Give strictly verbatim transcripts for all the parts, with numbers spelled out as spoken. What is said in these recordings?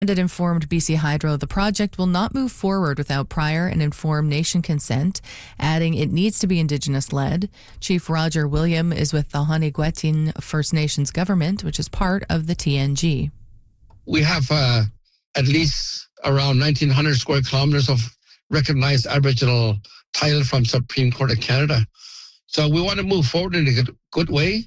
It informed B C Hydro the project will not move forward without prior and informed nation consent, adding it needs to be Indigenous-led. Chief Roger William is with the Hanigwetsin First Nations government, which is part of the T N G. We have uh, at least around nineteen hundred square kilometers of recognized Aboriginal title from Supreme Court of Canada. So we want to move forward in a good, good way,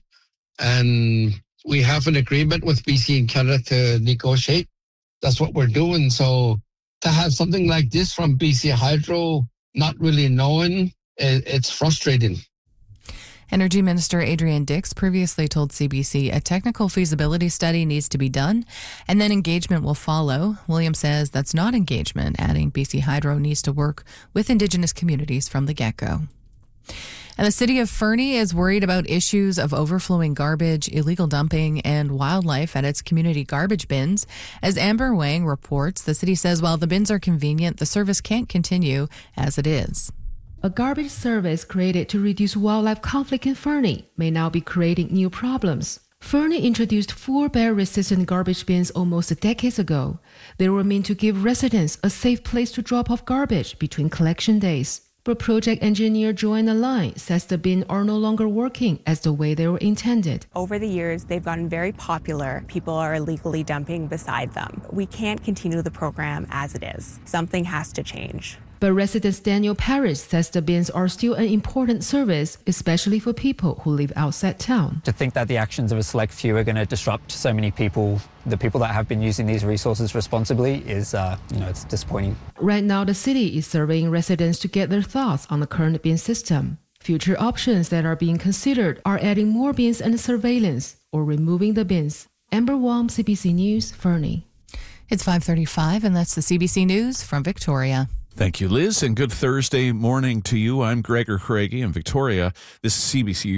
and we have an agreement with B C and Canada to negotiate. That's what we're doing. So to have something like this from B C Hydro, not really knowing, it's frustrating. Energy Minister Adrian Dix previously told C B C a technical feasibility study needs to be done and then engagement will follow. William says that's not engagement, adding B C Hydro needs to work with Indigenous communities from the get-go. And the city of Fernie is worried about issues of overflowing garbage, illegal dumping, and wildlife at its community garbage bins. As Amber Wang reports, the city says while the bins are convenient, the service can't continue as it is. A garbage service created to reduce wildlife conflict in Fernie may now be creating new problems. Fernie introduced four bear-resistant garbage bins almost decades ago. They were meant to give residents a safe place to drop off garbage between collection days. But project engineer Joanna Line says the bins are no longer working as the way they were intended. Over the years, they've gotten very popular. People are illegally dumping beside them. We can't continue the program as it is. Something has to change. But resident Daniel Parrish says the bins are still an important service, especially for people who live outside town. To think that the actions of a select few are going to disrupt so many people, the people that have been using these resources responsibly, is, uh, you know, it's disappointing. Right now, the city is surveying residents to get their thoughts on the current bin system. Future options that are being considered are adding more bins and surveillance or removing the bins. Amber Wong, C B C News, Fernie. It's five thirty-five, and that's the C B C News from Victoria. Thank you, Liz, and good Thursday morning to you. I'm Gregor Craigie in Victoria. This is C B C